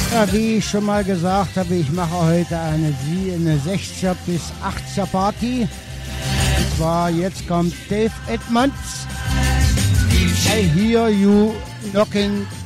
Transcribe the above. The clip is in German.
Ja, wie ich schon mal gesagt habe, ich mache heute eine 60er bis 80er Party. Und zwar jetzt kommt Dave Edmunds. I hear you knocking